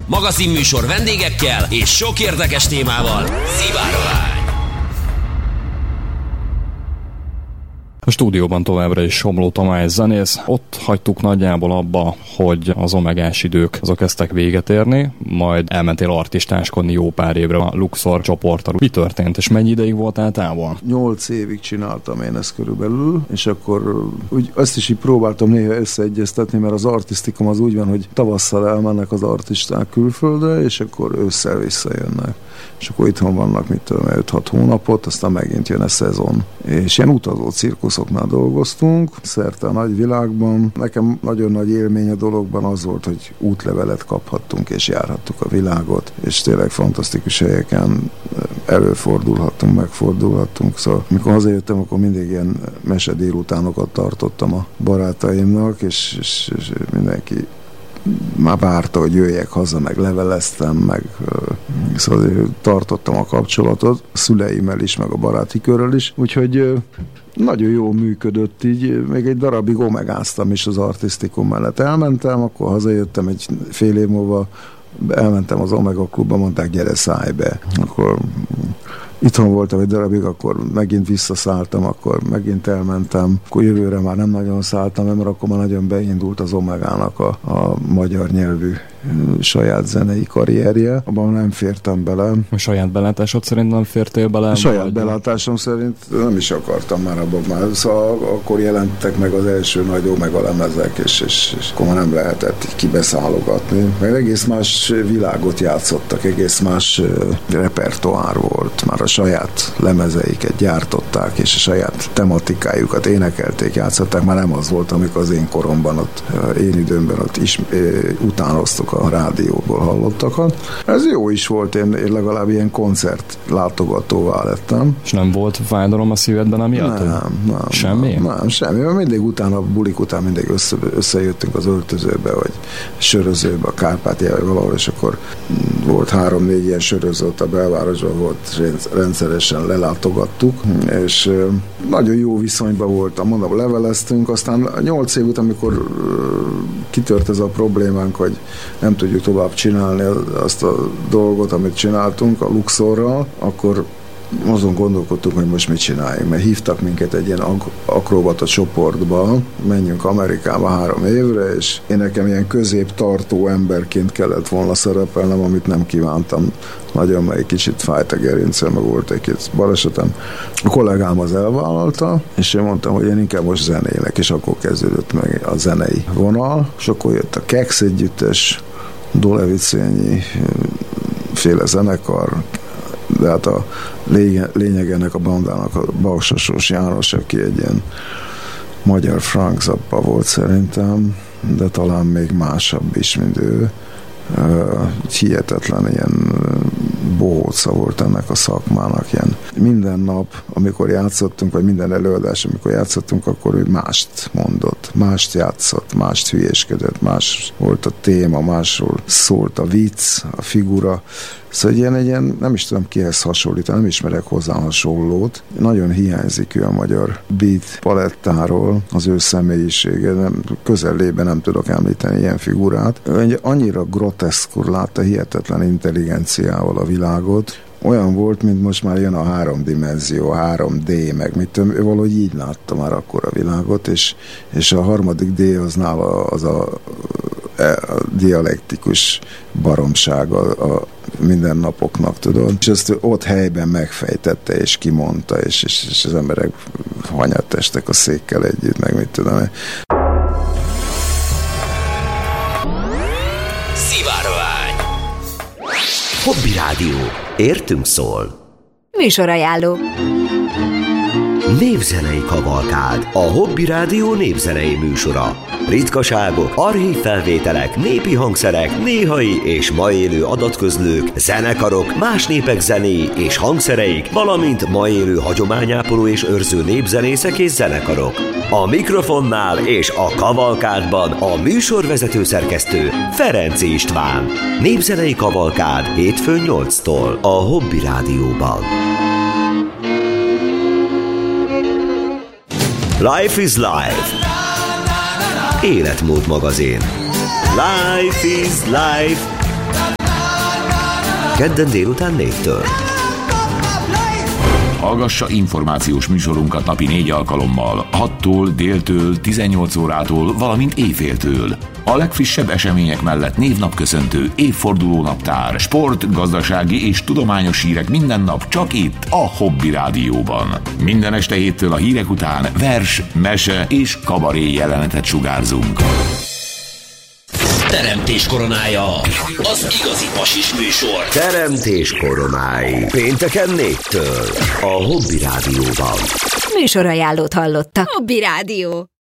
magazinműsor vendégekkel és sok érdekes témával. Szivárvány! A stúdióban továbbra is Somló Tamás zenész. Ott hagytuk nagyjából abba, hogy az omegás idők azok kezdtek véget érni, majd elmentél artistáskodni jó pár évre a Luxor csoporttal. Mi történt, és mennyi ideig voltál távol? 8 évig csináltam én ezt körülbelül, és akkor úgy azt is így próbáltam néha összeegyeztetni, mert az artisztikum az úgy van, hogy tavasszal elmennek az artisták külföldre, és akkor ősszel visszajönnek. És akkor itthon vannak, 5-6 hónapot, aztán megint jön a szezon. És ilyen utazó cirkuszoknál dolgoztunk, szerte a nagy világban. Nekem nagyon nagy élmény a dologban az volt, hogy útlevelet kaphattunk, és járhattuk a világot, és tényleg fantasztikus helyeken előfordulhattunk, megfordulhattunk. Szóval amikor hazajöttem, akkor mindig ilyen mesedélutánokat tartottam a barátaimnak, és mindenki már várta, hogy jöjjek haza, meg leveleztem, meg szóval tartottam a kapcsolatot a szüleimmel is, meg a baráti körrel is, úgyhogy nagyon jól működött így, még egy darabig omegáztam is az artisztikum mellett. Elmentem, akkor hazajöttem egy fél év múlva, elmentem az Omega klubba, mondták, gyere, szállj be. Akkor itthon voltam egy darabig, akkor megint visszaszálltam, akkor megint elmentem, akkor jövőre már nem nagyon szálltam, mert akkor már nagyon beindult az Omegának a magyar nyelvű saját zenei karrierje, abban nem fértem bele. A saját belátásod szerint nem fértél bele? A saját belátásom szerint nem is akartam már abban már. Szóval akkor jelentek meg az első nagy Omega lemezek, és akkor már nem lehetett kibeszálogatni. Meg egész más világot játszottak, egész más repertoár volt. Már a saját lemezeiket gyártották, és a saját tematikájukat énekelték, játszották. Már nem az volt, amikor az én koromban, ott, én időmben ott is utánoztuk a rádióból hallottakat. Ez jó is volt, én legalább ilyen koncert látogatóvá lettem. És nem volt fájdalom a szívedben amiatt? Nem. Semmi? Nem, semmi. Mindig utána, bulik után mindig összejöttünk az öltözőbe, vagy sörözőbe, a Kárpátiába valahol, és akkor volt 3-4 ilyen söröző a belvárosban, volt, rendszeresen lelátogattuk, és nagyon jó viszonyban voltam. Mondom, leveleztünk, aztán 8 év után, amikor kitört ez a problémánk, hogy nem tudjuk tovább csinálni azt a dolgot, amit csináltunk a Luxorral, akkor azon gondolkodtunk, hogy most mit csináljunk, mert hívtak minket egy ilyen akrobata csoportba, menjünk Amerikába 3 évre, és én nekem ilyen középtartó emberként kellett volna szerepelnem, amit nem kívántam nagyon, mert egy kicsit fájt a gerincem, meg volt egy-két balesetem. A kollégám az elvállalta, és én mondtam, hogy én inkább most zenélek, és akkor kezdődött meg a zenei vonal, és akkor jött a Kex együttes, Dolevicényi féle zenekar, de hát a lényeg ennek a bandának a Baksasós János, aki egy ilyen magyar Frank Zappa volt szerintem, de talán még másabb is, mint ő. Hihetetlen ilyen bohóca volt ennek a szakmának. Ilyen minden nap, amikor játszottunk, vagy minden előadás, amikor játszottunk, akkor ő mást mondott, mást játszott, mást hülyéskedett, más volt a téma, másról szólt a vicc, a figura. Szóval egy ilyen, nem is tudom kihez hasonlítani, nem ismerek hozzá hasonlót. Nagyon hiányzik ő a magyar beat palettáról, az ő személyisége, közellében nem tudok említeni ilyen figurát. Ő annyira groteszkul látta hihetetlen intelligenciával a világot, olyan volt, mint most már jön a 3 dimenzió, 3D, meg mit tudom, ő valahogy így látta már akkor a világot, és a 3. D az nála az a dialektikus baromság a mindennapoknak, tudod. És ezt ott helyben megfejtette, és kimondta, és az emberek hanyat estek a székkel együtt, meg mit tudom. Szivárvány! Hobby Rádió. Értünk szól. Műsorajánló. Névzenei kavalkád. A Hobby Rádió népzenei műsora. Ritkaságok, archív felvételek, népi hangszerek, néhai és ma élő adatközlők, zenekarok, más népek zenéi és hangszereik, valamint ma élő hagyományápoló és őrző népzenészek és zenekarok. A mikrofonnál és a kavalkádban a műsorvezető szerkesztő Ferenc István. Népzenei kavalkád hétfőn 8-tól a Hobby Rádióban. Life is Life. Életmód magazin. Life is Life. kedden délután 4-től. Hallgassa információs műsorunkat napi 4 alkalommal, 6-tól, déltől, 18 órától, valamint éjféltől. A legfrissebb események mellett névnapköszöntő, évfordulónaptár, sport, gazdasági és tudományos hírek minden nap csak itt, a Hobby Rádióban. Minden este 7-től a hírek után vers, mese és kabaré jelenetet sugárzunk. Teremtés koronája, az igazi pasis műsor. Teremtés koronái. Pénteken 4-től. A Hobby Rádióban. Műsorajánlót hallottak. Hobby Rádió.